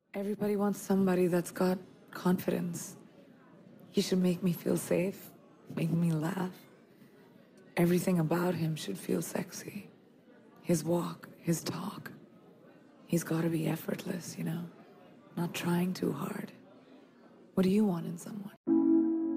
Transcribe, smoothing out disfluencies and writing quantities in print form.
Everybody wants somebody that's got confidence. He should make me feel safe, make me laugh. Everything about him should feel sexy. His walk, his talk. He's got to be effortless, not trying too hard. What do you want in someone?